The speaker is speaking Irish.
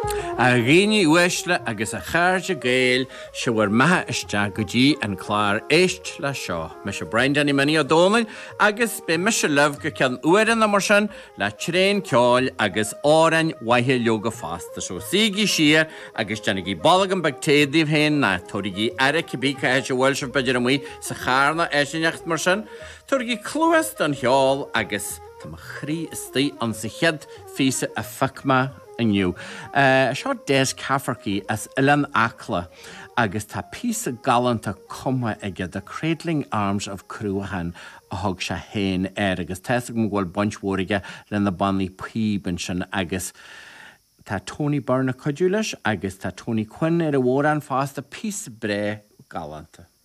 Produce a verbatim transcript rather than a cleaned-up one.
A ghini uesla agus a charge gael se war maha ista gudi an clar eist la seo. Me se Brendan I mani o domen agus be me se love go can ueran na marsan la train kjol agus oran wahe yoga fast. So sigi shia agus janigi balagan bactediv hen na torigi ara kibika es welsh of bajaramui sa charna esinacht marsan. Torigi cluest an hjol agus tamachri sti an sichad fisa a fakma and you. Uh, Short days Cafarki as Ilan Akla, agus ta piece of gallant a coma ege the cradling arms of Cruahan, a hog sha hain air, agus testing wal bunch warriga, then the bonny peebension, agus ta Tony Burna Codulish, agus ta Tony Quinn er a war and fast a piece of bray gallant.